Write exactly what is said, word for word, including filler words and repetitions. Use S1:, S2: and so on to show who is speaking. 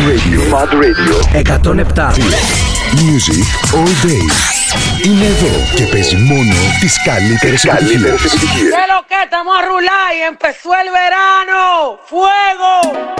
S1: Radio. Mad Radio. εκατόν επτά. Music all day. Είναι εδώ και παίζει μόνο τις καλύτερες επιτυχίες.
S2: ¿Qué lo que estamos a rular y empezó el verano? ¡Fuego!